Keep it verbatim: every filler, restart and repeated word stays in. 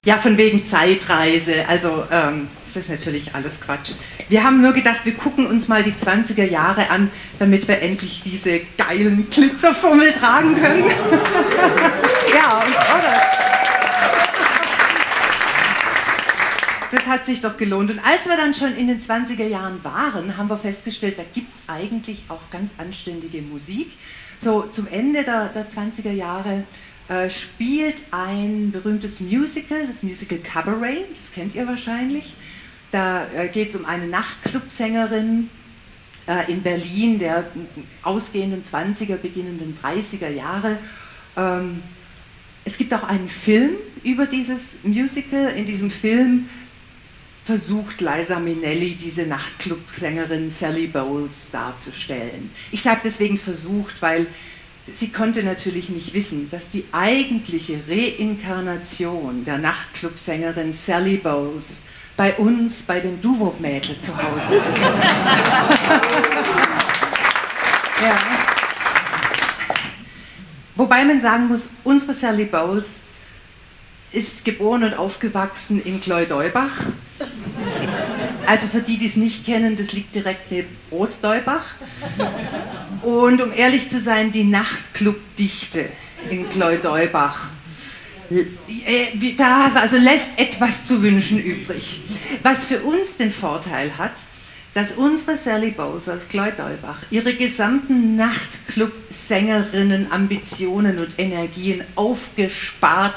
Ja, von wegen Zeitreise, also ähm, das ist natürlich alles Quatsch. Wir haben nur gedacht, wir gucken uns mal die zwanziger Jahre an, damit wir endlich diese geilen Glitzerfummel tragen können. Ja, und, oder? Das hat sich doch gelohnt. Und als wir dann schon in den zwanziger Jahren waren, haben wir festgestellt, da gibt es eigentlich auch ganz anständige Musik. So zum Ende der, der zwanziger Jahre äh, spielt ein berühmtes Musical, das Musical Cabaret, das kennt ihr wahrscheinlich. Da äh, geht es um eine Nachtclubsängerin äh, in Berlin der ausgehenden zwanziger, beginnenden dreißiger Jahre. Ähm, es gibt auch einen Film über dieses Musical. In diesem Film versucht Liza Minnelli, diese Nachtclubsängerin Sally Bowles darzustellen. Ich sage deswegen versucht, weil sie konnte natürlich nicht wissen, dass die eigentliche Reinkarnation der Nachtclubsängerin Sally Bowles bei uns, bei den Doo-Wop-Mädchen zu Hause ist. Ja. Wobei man sagen muss, unsere Sally Bowles ist geboren und aufgewachsen in Kloi-Deubach. Also für die, die es nicht kennen, das liegt direkt neben Großdeubach. Und um ehrlich zu sein, die Nachtclubdichte in Kloi-Deubach, da also lässt etwas zu wünschen übrig. Was für uns den Vorteil hat, dass unsere Sally Bowles aus Kloi-Deubach ihre gesamten Nachtclub-Sängerinnen, Ambitionen und Energien aufgespart